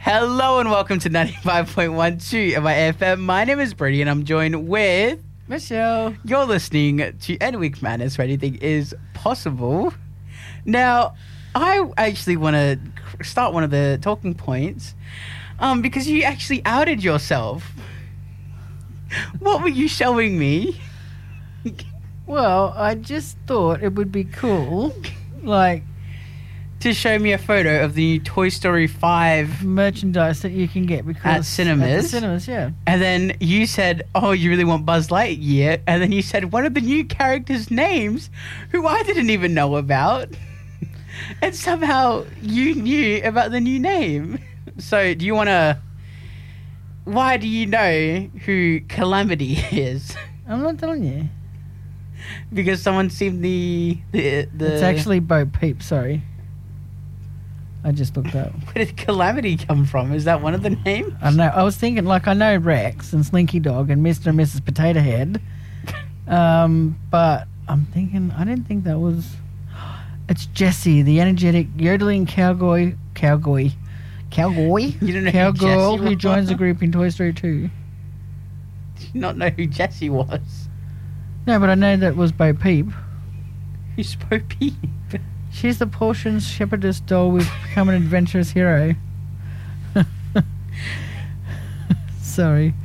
Hello and welcome to 95.12 of my FM. My name is Brady and I'm joined with Michelle. You're listening to Endweek Madness, where anything is possible. Now, I actually want to start one of the talking points because you actually outed yourself. What were you showing me? Well, I just thought it would be cool, to show me a photo of the new Toy Story 5 merchandise that you can get because at cinemas. At the cinemas, yeah. And then you said, oh, you really want Buzz Lightyear? And then you said one of the new characters' names, who I didn't even know about. And somehow you knew about the new name. So do you want to... Why do you know who Calamity is? I'm not telling you. Because someone seen the... It's actually Bo Peep, sorry. I just looked up. Where did Calamity come from? Is that one of the names? I don't know. I was thinking, I know Rex and Slinky Dog and Mr. and Mrs. Potato Head. But I'm thinking, I didn't think that was... It's Jessie, the energetic yodeling cowboy. You don't know Cowgirl who who joins the group in Toy Story 2. Do you not know who Jessie was? No, but I know that was Bo Peep. Who's Bo Peep? She's the Portions shepherdess doll who's become an adventurous hero. Sorry.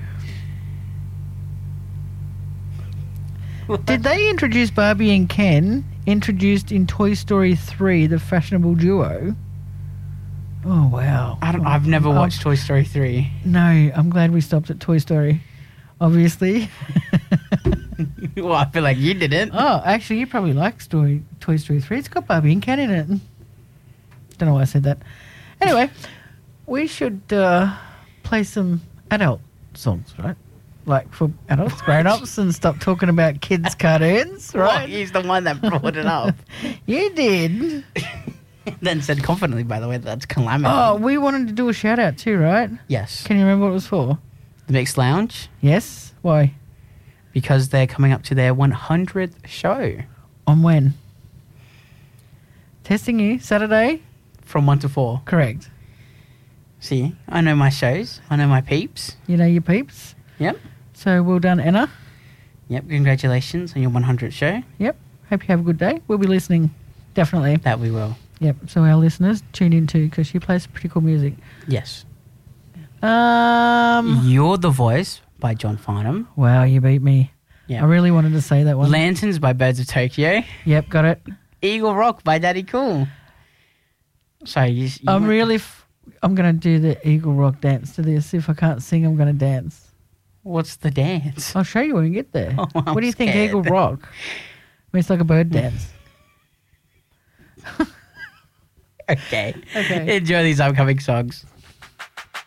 Did they introduce Barbie and Ken, introduced in Toy Story 3, the fashionable duo? Oh, wow. I've never watched Toy Story 3. No, I'm glad we stopped at Toy Story, obviously. Well, I feel like you didn't. Oh, actually, you probably like Toy Story 3. It's got Barbie and Ken in it. Don't know why I said that. Anyway, we should play some adult songs, right? Like for adults, grown-ups, and stop talking about kids' cartoons, right? Well, he's the one that brought it up. You did. Then said confidently, by the way, that's Calamity. Oh, we wanted to do a shout-out too, right? Yes. Can you remember what it was for? The Mixed Lounge, Yes? Why? because they're coming up to their 100th show. On when? Testing you. Saturday? From 1 to 4. Correct. See, I know my shows. I know my peeps. You know your peeps? Yep. So well done, Anna. Yep, congratulations on your 100th show. Yep. Hope you have a good day. We'll be listening. Definitely. That we will. Yep. So our listeners tune in too because she plays pretty cool music. Yes. Wow, You're the Voice by John Farnham. you beat me. Yeah. I really wanted to say that one. Lanterns by Birds of Tokyo. Yep, got it. Eagle Rock by Daddy Cool. Sorry, you I'm really... I'm going to do the Eagle Rock dance to this. If I can't sing, I'm going to dance. What's the dance? I'll show you when we get there. Oh, I'm what do you think, scared. Eagle Rock? I mean, it's like a bird dance. Okay. Okay. Enjoy these upcoming songs.